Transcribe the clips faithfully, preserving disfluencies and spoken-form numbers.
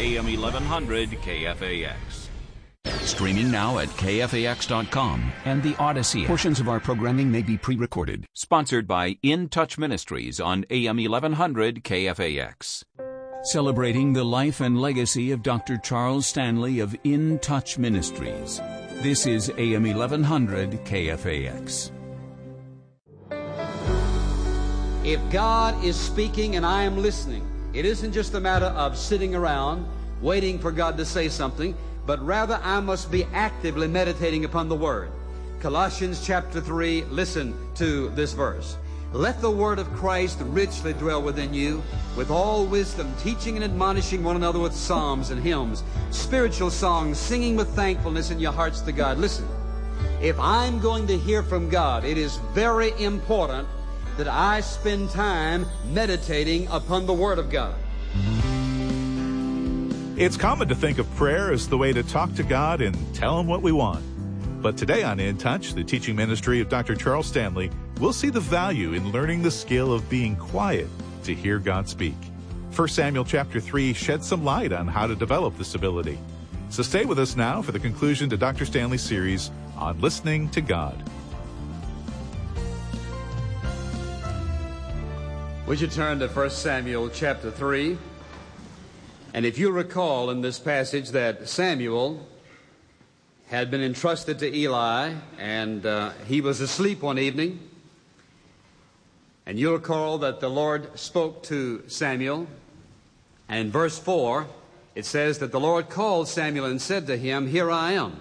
A M eleven hundred K F A X. Streaming now at K F A X dot com and the Odyssey app. Portions of our programming may be pre-recorded. Sponsored by In Touch Ministries on A M eleven hundred K F A X. Celebrating the life and legacy of Doctor Charles Stanley of In Touch Ministries. This is A M eleven hundred K F A X. If God is speaking and I am listening, it isn't just a matter of sitting around waiting for God to say something, but rather I must be actively meditating upon the Word. Colossians chapter three, listen to this verse. Let the word of Christ richly dwell within you, with all wisdom, teaching and admonishing one another with psalms and hymns, spiritual songs, singing with thankfulness in your hearts to God. Listen, if I'm going to hear from God, it is very important that I spend time meditating upon the Word of God. It's common to think of prayer as the way to talk to God and tell Him what we want. But today on In Touch, the teaching ministry of Doctor Charles Stanley, we'll see the value in learning the skill of being quiet to hear God speak. First Samuel chapter three sheds some light on how to develop this ability. So stay with us now for the conclusion to Doctor Stanley's series on listening to God. Would you turn to First Samuel chapter three? And if you recall in this passage that Samuel had been entrusted to Eli, and uh, he was asleep one evening. And you'll recall that the Lord spoke to Samuel. And in verse four, it says that the Lord called Samuel and said to him, "Here I am."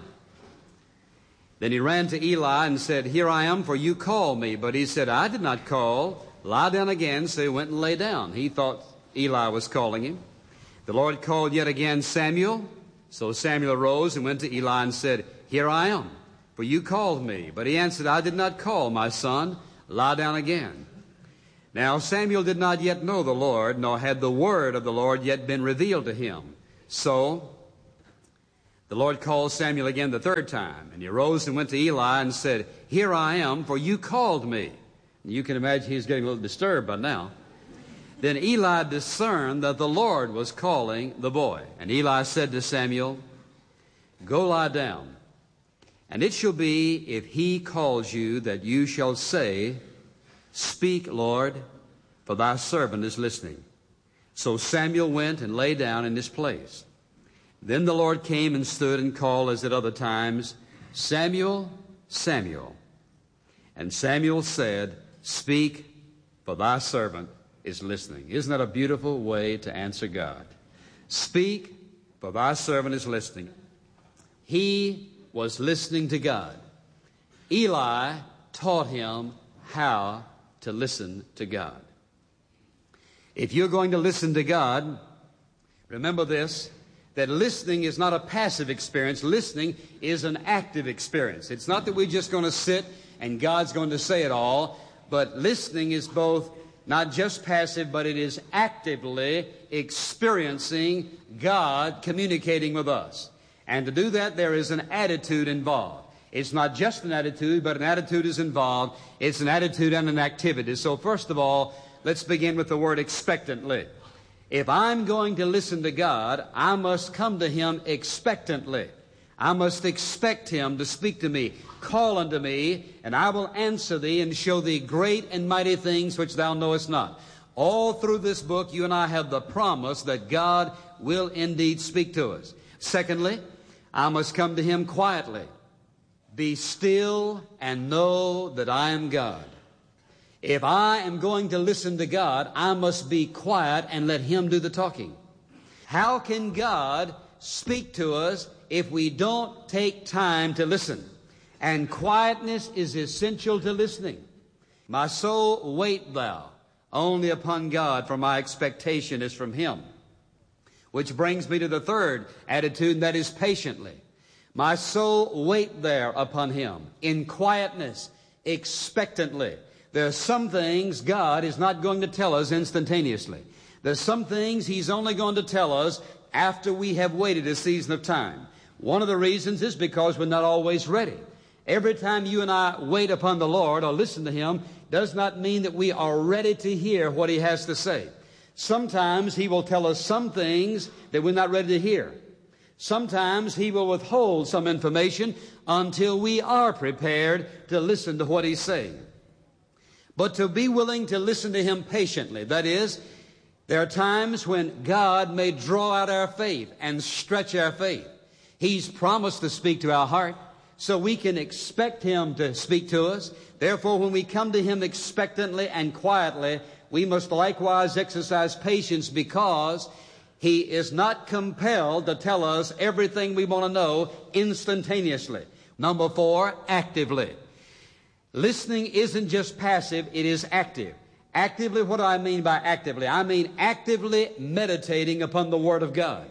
Then he ran to Eli and said, "Here I am, for you called me." But he said, "I did not call. Lie down again." So he went and lay down. He thought Eli was calling him. The Lord called yet again, "Samuel." So Samuel arose and went to Eli and said, "Here I am, for you called me." But he answered, "I did not call, my son. Lie down again." Now Samuel did not yet know the Lord, nor had the word of the Lord yet been revealed to him. So the Lord called Samuel again the third time, and he arose and went to Eli and said, "Here I am, for you called me." And you can imagine he's getting a little disturbed by now. Then Eli discerned that the Lord was calling the boy. And Eli said to Samuel, "Go lie down. And it shall be, if he calls you, that you shall say, 'Speak, Lord, for thy servant is listening.'" So Samuel went and lay down in his place. Then the Lord came and stood and called as at other times, "Samuel, Samuel." And Samuel said, "Speak, for thy servant is listening." Isn't that a beautiful way to answer God? Speak, for thy servant is listening. He was listening to God. Eli taught him how to listen to God. If you're going to listen to God, remember this, that listening is not a passive experience. Listening is an active experience. It's not that we're just going to sit and God's going to say it all, but listening is both not just passive, but it is actively experiencing God communicating with us. And to do that, there is an attitude involved. It's not just an attitude, but an attitude is involved. It's an attitude and an activity. So first of all, let's begin with the word expectantly. If I'm going to listen to God, I must come to Him expectantly. I must expect Him to speak to me. Call unto me, and I will answer thee and show thee great and mighty things which thou knowest not. All through this book, you and I have the promise that God will indeed speak to us. Secondly, I must come to Him quietly. Be still and know that I am God. If I am going to listen to God, I must be quiet and let Him do the talking. How can God speak to us if we don't take time to listen? And quietness is essential to listening. "My soul, wait thou only upon God, for my expectation is from Him." Which brings me to the third attitude, and that is patiently. My soul, wait there upon Him in quietness, expectantly. There are some things God is not going to tell us instantaneously. There's some things He's only going to tell us after we have waited a season of time. One of the reasons is because we're not always ready. Every time you and I wait upon the Lord or listen to Him does not mean that we are ready to hear what He has to say. Sometimes He will tell us some things that we're not ready to hear. Sometimes He will withhold some information until we are prepared to listen to what He's saying. But to be willing to listen to Him patiently, that is, there are times when God may draw out our faith and stretch our faith. He's promised to speak to our heart, so we can expect Him to speak to us. Therefore, when we come to Him expectantly and quietly, we must likewise exercise patience, because He is not compelled to tell us everything we want to know instantaneously. Number four, actively. Listening isn't just passive, it is active. Actively, what do I mean by actively? I mean actively meditating upon the Word of God.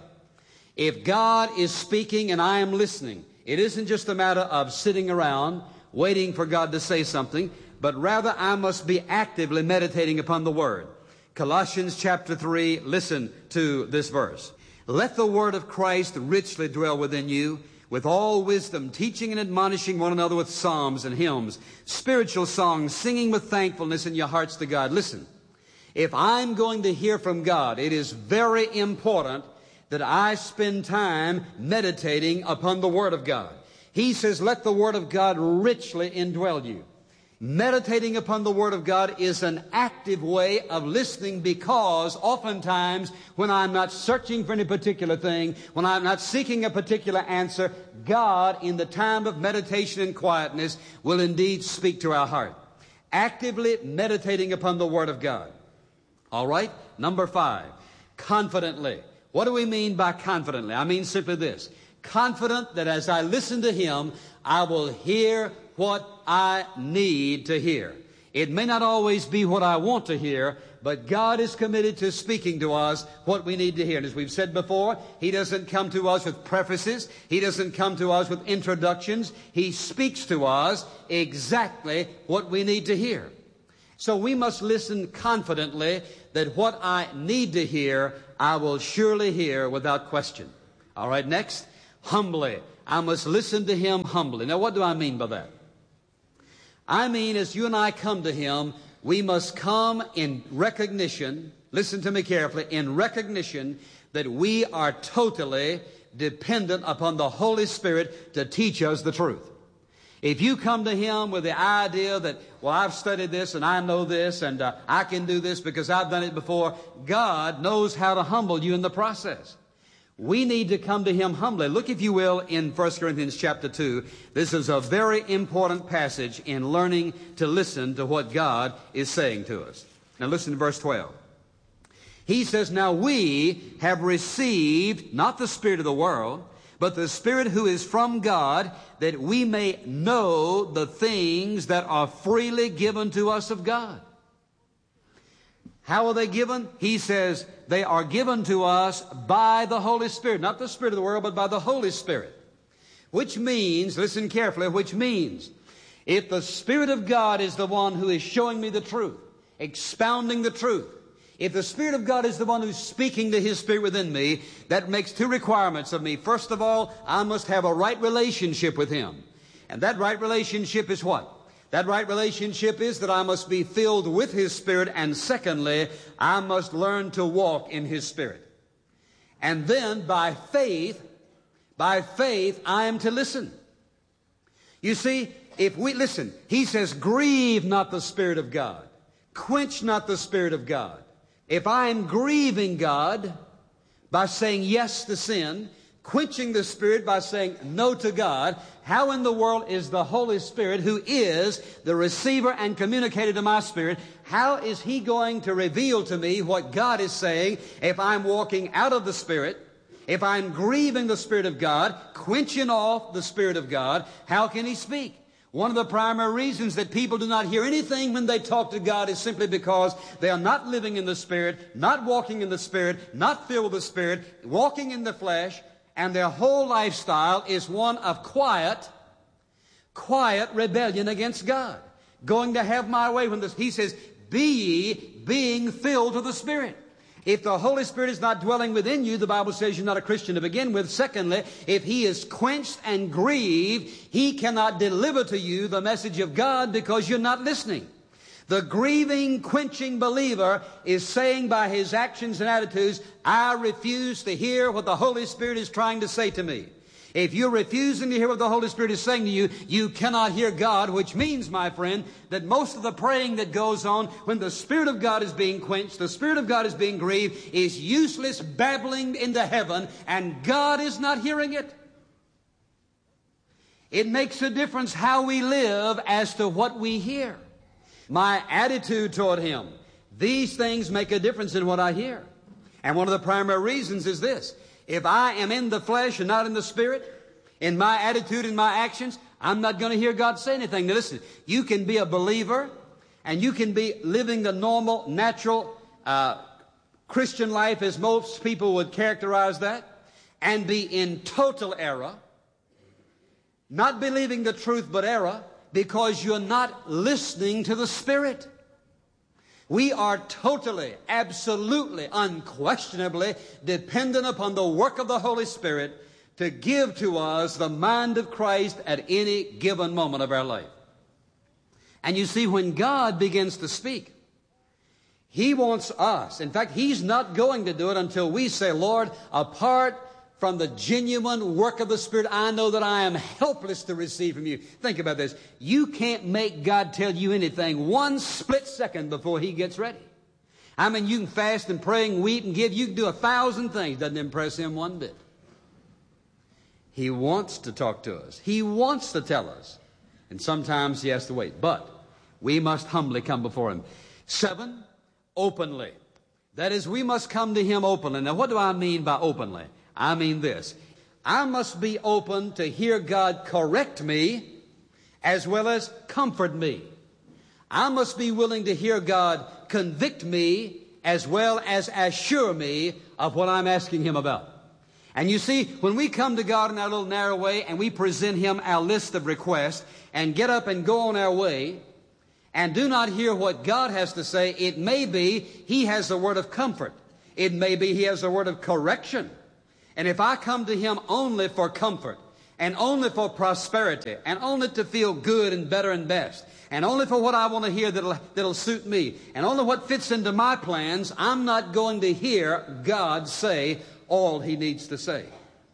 If God is speaking and I am listening, it isn't just a matter of sitting around waiting for God to say something, but rather I must be actively meditating upon the Word. Colossians chapter three, listen to this verse. Let the Word of Christ richly dwell within you, with all wisdom, teaching and admonishing one another with psalms and hymns, spiritual songs, singing with thankfulness in your hearts to God. Listen, if I'm going to hear from God, it is very important that I spend time meditating upon the Word of God. He says, let the Word of God richly indwell you. Meditating upon the Word of God is an active way of listening, because oftentimes when I'm not searching for any particular thing, when I'm not seeking a particular answer, God, in the time of meditation and quietness, will indeed speak to our heart. Actively meditating upon the Word of God. All right? Number five, confidently. What do we mean by confidently? I mean simply this. Confident that as I listen to Him, I will hear what I need to hear. It may not always be what I want to hear, but God is committed to speaking to us what we need to hear. And as we've said before, He doesn't come to us with prefaces. He doesn't come to us with introductions. He speaks to us exactly what we need to hear. So we must listen confidently that what I need to hear, I will surely hear without question. All right, next, humbly. I must listen to Him humbly. Now, what do I mean by that? I mean, as you and I come to Him, we must come in recognition, listen to me carefully, in recognition that we are totally dependent upon the Holy Spirit to teach us the truth. If you come to Him with the idea that, well, I've studied this and I know this and uh, I can do this because I've done it before, God knows how to humble you in the process. We need to come to Him humbly. Look, if you will, in First Corinthians chapter two. This is a very important passage in learning to listen to what God is saying to us. Now listen to verse twelve. He says, now we have received not the spirit of the world, but the Spirit who is from God, that we may know the things that are freely given to us of God. How are they given? He says they are given to us by the Holy Spirit. Not the Spirit of the world, but by the Holy Spirit. Which means, listen carefully, which means, if the Spirit of God is the one who is showing me the truth, expounding the truth, if the Spirit of God is the one who's speaking to His Spirit within me, that makes two requirements of me. First of all, I must have a right relationship with Him. And that right relationship is what? That right relationship is that I must be filled with His Spirit, and secondly, I must learn to walk in His Spirit. And then by faith, by faith, I am to listen. You see, if we listen, He says, grieve not the Spirit of God. Quench not the Spirit of God. If I am grieving God by saying yes to sin, quenching the Spirit by saying no to God, how in the world is the Holy Spirit, who is the receiver and communicator to my spirit, how is He going to reveal to me what God is saying if I'm walking out of the Spirit, if I'm grieving the Spirit of God, quenching off the Spirit of God? How can He speak? One of the primary reasons that people do not hear anything when they talk to God is simply because they are not living in the Spirit, not walking in the Spirit, not filled with the Spirit, walking in the flesh, and their whole lifestyle is one of quiet, quiet rebellion against God. Going to have my way when this, He says, be ye being filled with the Spirit. If the Holy Spirit is not dwelling within you, the Bible says you're not a Christian to begin with. Secondly, if He is quenched and grieved, He cannot deliver to you the message of God because you're not listening. The grieving, quenching believer is saying by his actions and attitudes, I refuse to hear what the Holy Spirit is trying to say to me. If you're refusing to hear what the Holy Spirit is saying to you, you cannot hear God, which means, my friend, that most of the praying that goes on when the Spirit of God is being quenched, the Spirit of God is being grieved, is useless babbling into heaven, and God is not hearing it. It makes a difference how we live as to what we hear. My attitude toward Him. These things make a difference in what I hear. And one of the primary reasons is this. If I am in the flesh and not in the Spirit, in my attitude and my actions, I'm not going to hear God say anything. Now listen, you can be a believer and you can be living the normal, natural uh, Christian life as most people would characterize that, and be in total error, not believing the truth but error, because you're not listening to the Spirit. We are totally, absolutely, unquestionably dependent upon the work of the Holy Spirit to give to us the mind of Christ at any given moment of our life. And you see, when God begins to speak, He wants us. In fact, He's not going to do it until we say, Lord, apart from the genuine work of the Spirit, I know that I am helpless to receive from you. Think about this. You can't make God tell you anything one split second before He gets ready. I mean, you can fast and pray and weep and give. You can do a thousand things. Doesn't impress Him one bit. He wants to talk to us. He wants to tell us. And sometimes He has to wait. But we must humbly come before Him. Seven, openly. That is, we must come to Him openly. Now, what do I mean by openly? I mean this. I must be open to hear God correct me as well as comfort me. I must be willing to hear God convict me as well as assure me of what I'm asking Him about. And you see, when we come to God in our little narrow way and we present Him our list of requests and get up and go on our way and do not hear what God has to say, it may be He has a word of comfort. It may be He has a word of correction. And if I come to Him only for comfort, and only for prosperity, and only to feel good and better and best, and only for what I want to hear that'll, that'll suit me, and only what fits into my plans, I'm not going to hear God say all He needs to say.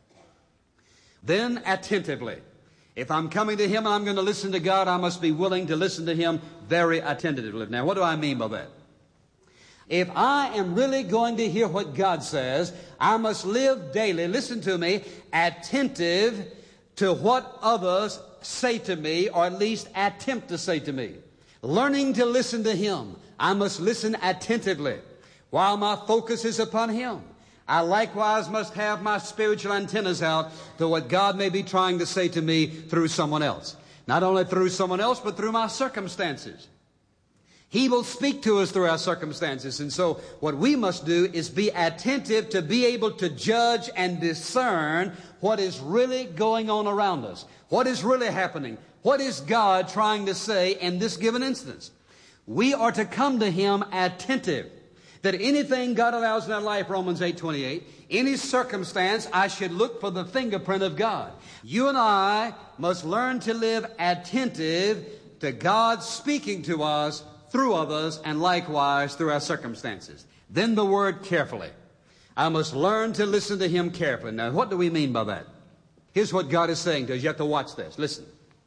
Then attentively. If I'm coming to Him and I'm going to listen to God, I must be willing to listen to Him very attentively. Now, what do I mean by that? If I am really going to hear what God says, I must live daily, listen to me, attentive to what others say to me, or at least attempt to say to me. Learning to listen to Him, I must listen attentively while my focus is upon Him. I likewise must have my spiritual antennas out to what God may be trying to say to me through someone else. Not only through someone else, but through my circumstances. He will speak to us through our circumstances. And so what we must do is be attentive to be able to judge and discern what is really going on around us. What is really happening? What is God trying to say in this given instance? We are to come to Him attentive. That anything God allows in our life, Romans eight twenty-eight, any circumstance, I should look for the fingerprint of God. You and I must learn to live attentive to God speaking to us through others, and likewise through our circumstances. Then the word carefully. I must learn to listen to Him carefully. Now, what do we mean by that? Here's what God is saying to us. You have to watch this. Listen.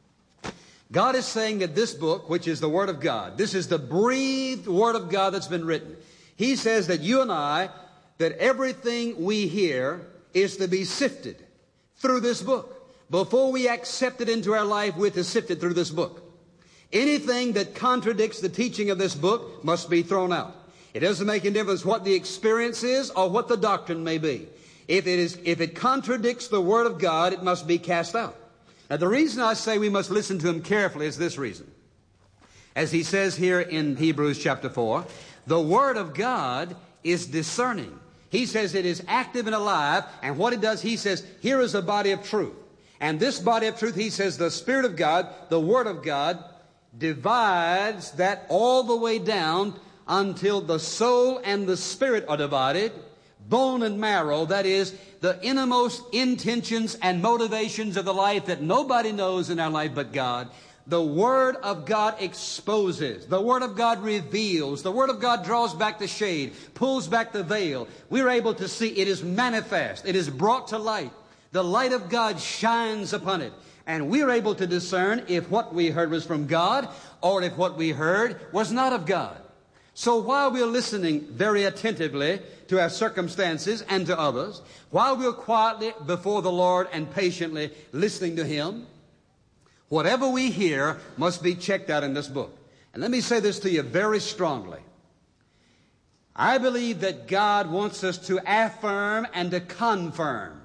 God is saying that this book, which is the Word of God, this is the breathed Word of God that's been written. He says that you and I, that everything we hear is to be sifted through this book. Before we accept it into our life, we're to sift it through this book. Anything that contradicts the teaching of this book must be thrown out. It doesn't make any difference what the experience is or what the doctrine may be. If it is, if it contradicts the Word of God, it must be cast out. Now, the reason I say we must listen to Him carefully is this reason. As He says here in Hebrews chapter four, the Word of God is discerning. He says it is active and alive, and what it does, He says, here is a body of truth. And this body of truth, He says, the Spirit of God, the Word of God, divides that all the way down until the soul and the spirit are divided, bone and marrow, that is, the innermost intentions and motivations of the life that nobody knows in our life but God. The Word of God exposes. The Word of God reveals. The Word of God draws back the shade, pulls back the veil. We're able to see it is manifest. It is brought to light. The light of God shines upon it. And we're able to discern if what we heard was from God or if what we heard was not of God. So while we're listening very attentively to our circumstances and to others, while we're quietly before the Lord and patiently listening to Him, whatever we hear must be checked out in this book. And let me say this to you very strongly. I believe that God wants us to affirm and to confirm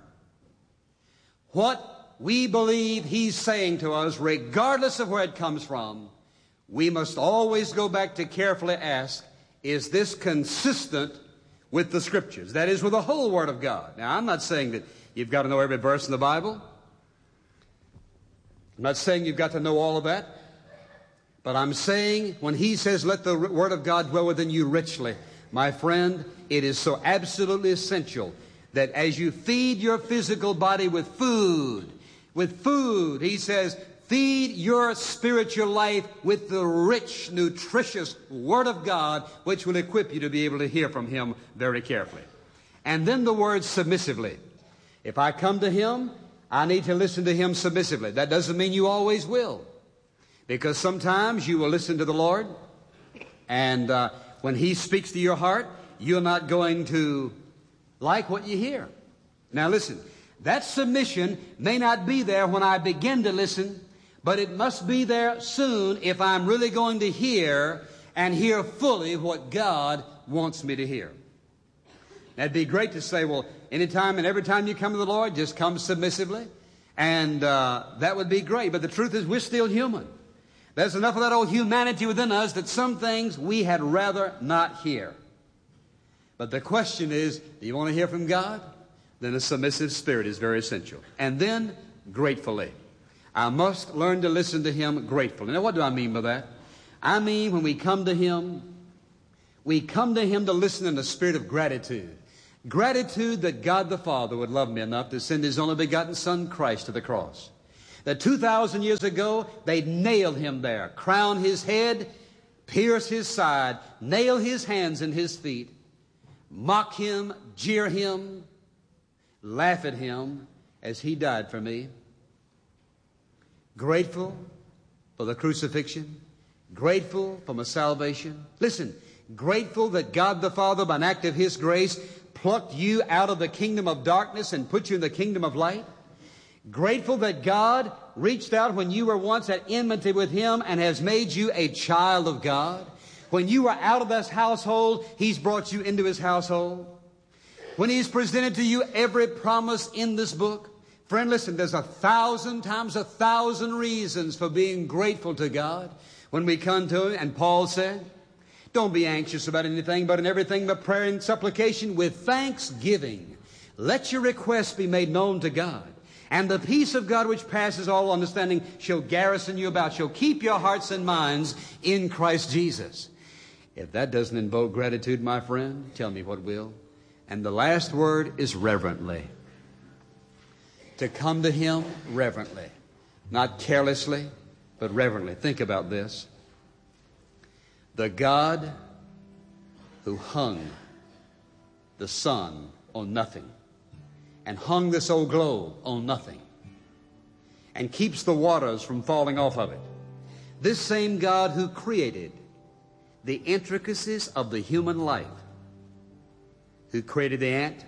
what we believe He's saying to us, regardless of where it comes from. We must always go back to carefully ask, is this consistent with the Scriptures? That is, with the whole Word of God. Now, I'm not saying that you've got to know every verse in the Bible. I'm not saying you've got to know all of that. But I'm saying when He says, let the Word of God dwell within you richly, my friend, it is so absolutely essential that as you feed your physical body with food, with food, He says, feed your spiritual life with the rich, nutritious Word of God, which will equip you to be able to hear from Him very carefully. And then the word submissively. If I come to Him, I need to listen to Him submissively. That doesn't mean you always will. Because sometimes you will listen to the Lord, and uh, when He speaks to your heart, you're not going to like what you hear. Now listen, that submission may not be there when I begin to listen, but it must be there soon if I'm really going to hear and hear fully what God wants me to hear. That'd be great to say, well, anytime and every time you come to the Lord, just come submissively. And uh, that would be great. But the truth is, we're still human. There's enough of that old humanity within us that some things we had rather not hear. But the question is, do you want to hear from God? Then a submissive spirit is very essential. And then, gratefully. I must learn to listen to Him gratefully. Now, what do I mean by that? I mean, when we come to Him, we come to Him to listen in a spirit of gratitude. Gratitude that God the Father would love me enough to send His only begotten Son, Christ, to the cross. That two thousand years ago, they nailed Him there, crown His head, pierce His side, nail His hands and His feet, mock Him, jeer Him, laugh at Him as He died for me. Grateful for the crucifixion, grateful for my salvation. Listen, grateful that God the Father, by an act of His grace, plucked you out of the kingdom of darkness and put you in the kingdom of light. Grateful that God reached out when you were once at enmity with Him and has made you a child of God. When you were out of this household, He's brought you into His household. When He's presented to you every promise in this book. Friend, listen, there's a thousand times a thousand reasons for being grateful to God when we come to Him. And Paul said, don't be anxious about anything, but in everything by prayer and supplication with thanksgiving. Let your requests be made known to God. And the peace of God which passes all understanding shall garrison you about, shall keep your hearts and minds in Christ Jesus. If that doesn't invoke gratitude, my friend, tell me what will. And the last word is reverently. To come to Him reverently. Not carelessly, but reverently. Think about this. The God who hung the sun on nothing, and hung this old globe on nothing, and keeps the waters from falling off of it. This same God who created the intricacies of the human life, who created the ant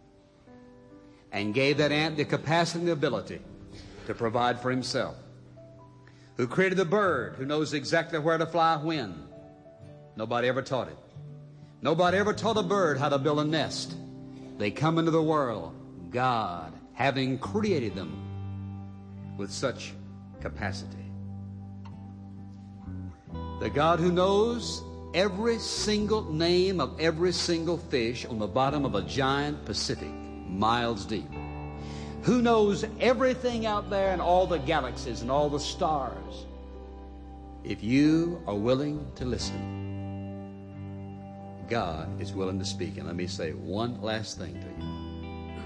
and gave that ant the capacity and the ability to provide for himself, who created the bird who knows exactly where to fly when. Nobody ever taught it. Nobody ever taught a bird how to build a nest. They come into the world, God having created them with such capacity. The God who knows every single name of every single fish on the bottom of a giant Pacific, miles deep. Who knows everything out there in all the galaxies and all the stars. If you are willing to listen, God is willing to speak. And let me say one last thing to you.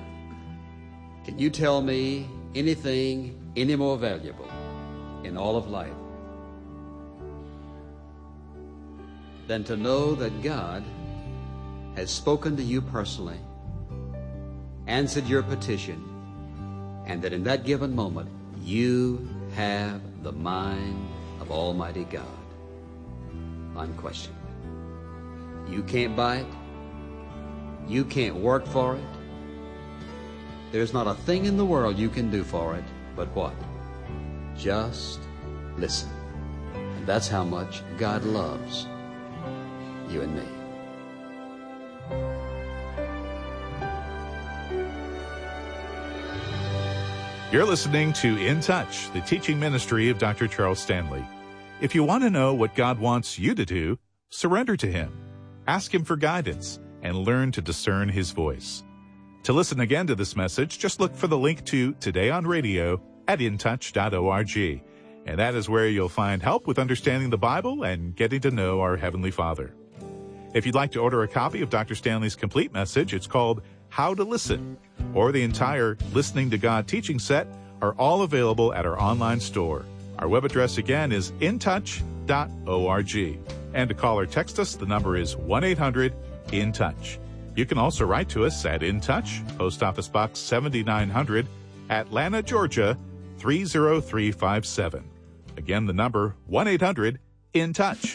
Can you tell me anything any more valuable in all of life than to know that God has spoken to you personally, answered your petition, and that in that given moment you have the mind of Almighty God. Unquestioned. You can't buy it. You can't work for it. There's not a thing in the world you can do for it, but what? Just listen. And that's how much God loves you and me. You're listening to In Touch, the teaching ministry of Doctor Charles Stanley. If you want to know what God wants you to do, surrender to Him. Ask Him for guidance and learn to discern His voice. To listen again to this message, just look for the link to Today on Radio at in touch dot org. And that is where you'll find help with understanding the Bible and getting to know our Heavenly Father. If you'd like to order a copy of Doctor Stanley's complete message, it's called How to Listen, or the entire Listening to God teaching set are all available at our online store. Our web address again is in touch dot org. And to call or text us, the number is one eight hundred in touch. You can also write to us at In Touch, Post Office Box seventy-nine hundred, Atlanta, Georgia, three zero three five seven. Again, the number one eight hundred in touch.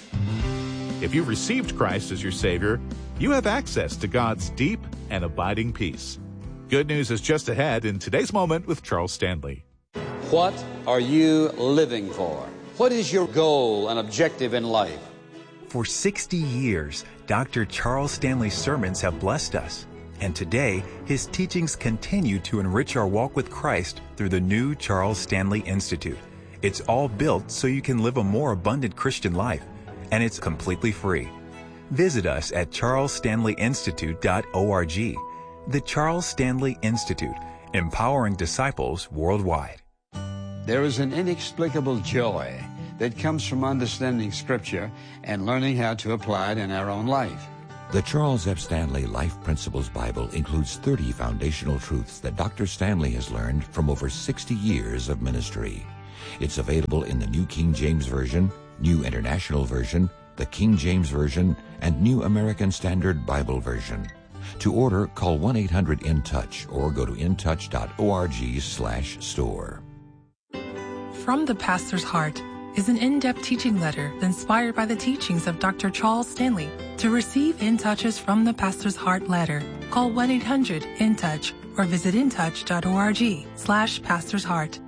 If you've received Christ as your Savior, you have access to God's deep and abiding peace. Good news is just ahead in today's Moment with Charles Stanley. What are you living for? What is your goal and objective in life? For sixty years, Doctor Charles Stanley's sermons have blessed us. And today, his teachings continue to enrich our walk with Christ through the new Charles Stanley Institute. It's all built so you can live a more abundant Christian life, and it's completely free. Visit us at charles stanley institute dot org. The Charles Stanley Institute, empowering disciples worldwide. There is an inexplicable joy that comes from understanding Scripture and learning how to apply it in our own life. The Charles F. Stanley Life Principles Bible includes thirty foundational truths that Doctor Stanley has learned from over sixty years of ministry. It's available in the New King James Version, New International Version, the King James Version, and New American Standard Bible Version. To order, call one eight hundred in touch or go to in touch dot org slash store. From the Pastor's Heart is an in-depth teaching letter inspired by the teachings of Doctor Charles Stanley. To receive In Touch's From the Pastor's Heart letter, call one eight hundred in touch or visit in touch dot org slash Pastor's Heart.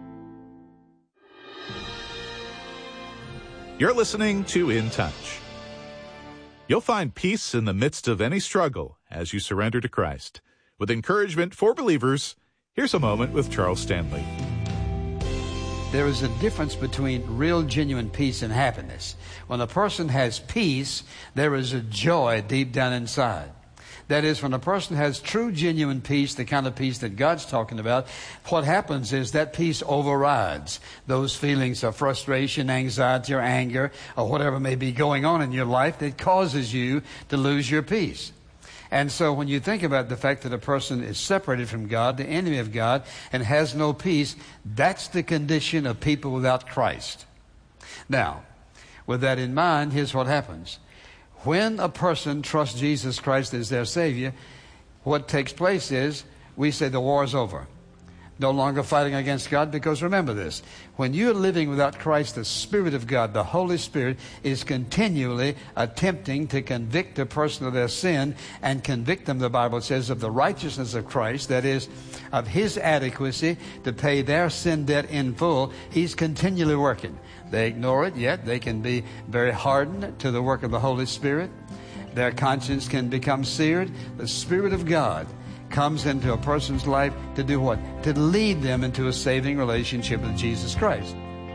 You're listening to In Touch. You'll find peace in the midst of any struggle as you surrender to Christ. With encouragement for believers, here's a moment with Charles Stanley. There is a difference between real, genuine peace and happiness. When a person has peace, there is a joy deep down inside. That is, when a person has true, genuine peace, the kind of peace that God's talking about, what happens is that peace overrides those feelings of frustration, anxiety, or anger, or whatever may be going on in your life that causes you to lose your peace. And so when you think about the fact that a person is separated from God, the enemy of God, and has no peace, that's the condition of people without Christ. Now, with that in mind, here's what happens. When a person trusts Jesus Christ as their Savior, what takes place is we say the war is over. No longer fighting against God, because remember this, when you're living without Christ, the Spirit of God, the Holy Spirit, is continually attempting to convict a person of their sin and convict them, the Bible says, of the righteousness of Christ, that is, of His adequacy to pay their sin debt in full. He's continually working. They ignore it, yet they can be very hardened to the work of the Holy Spirit. Their conscience can become seared. The Spirit of God comes into a person's life to do what? To lead them into a saving relationship with Jesus Christ.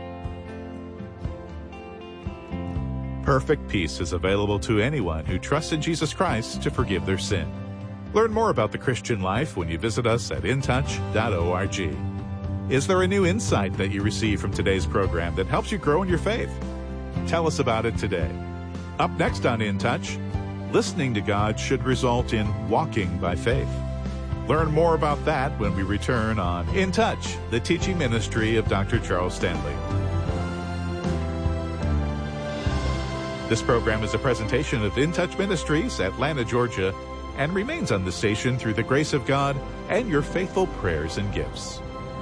Perfect peace is available to anyone who trusts in Jesus Christ to forgive their sin. Learn more about the Christian life when you visit us at in touch dot org. Is there a new insight that you receive from today's program that helps you grow in your faith? Tell us about it today. Up next on In Touch, listening to God should result in walking by faith. Learn more about that when we return on In Touch, the teaching ministry of Doctor Charles Stanley. This program is a presentation of In Touch Ministries, Atlanta, Georgia, and remains on the station through the grace of God and your faithful prayers and gifts.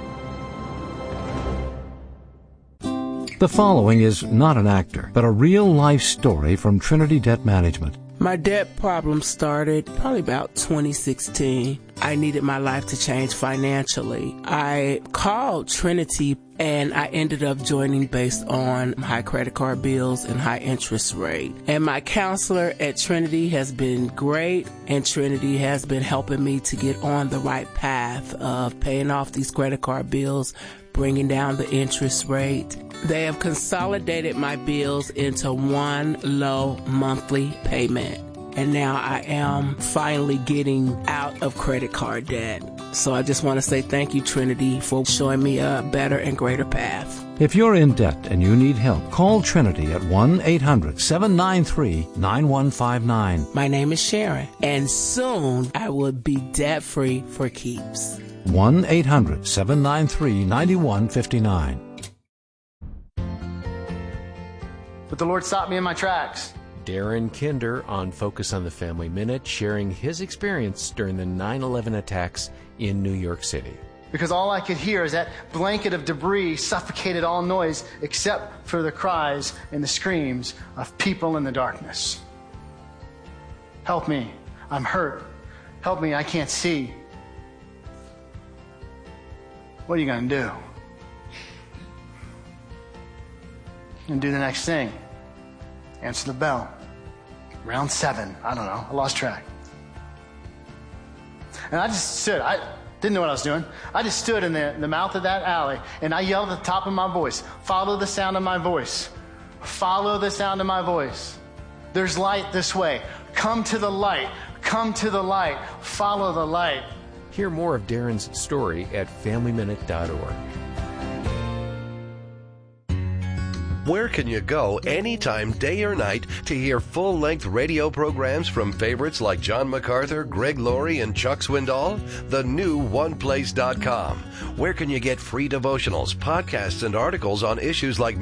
The following is not an actor, but a real-life story from Trinity Debt Management. My debt problem started probably about twenty sixteen. I needed my life to change financially. I called Trinity and I ended up joining based on high credit card bills and high interest rate. And my counselor at Trinity has been great, and Trinity has been helping me to get on the right path of paying off these credit card bills, bringing down the interest rate. They have consolidated my bills into one low monthly payment. And now I am finally getting out of credit card debt. So I just want to say thank you, Trinity, for showing me a better and greater path. If you're in debt and you need help, call Trinity at one eight hundred seven nine three nine one five nine. My name is Sharon, and soon I will be debt-free for keeps. one eight hundred seven nine three nine one five nine. But the Lord stopped me in my tracks. Darren Kinder on Focus on the Family Minute, sharing his experience during the nine eleven attacks in New York City. Because all I could hear is that blanket of debris suffocated all noise except for the cries and the screams of people in the darkness. Help me. I'm hurt. Help me. I can't see. What are you going to do? And do the next thing. Answer the bell. Round seven. I don't know. I lost track. And I just stood. I didn't know what I was doing. I just stood in the, the mouth of that alley, and I yelled at the top of my voice, follow the sound of my voice. Follow the sound of my voice. There's light this way. Come to the light. Come to the light. Follow the light. Hear more of Darren's story at family minute dot org. Where can you go anytime, day or night, to hear full-length radio programs from favorites like John MacArthur, Greg Laurie, and Chuck Swindoll? The new one place dot com. Where can you get free devotionals, podcasts, and articles on issues like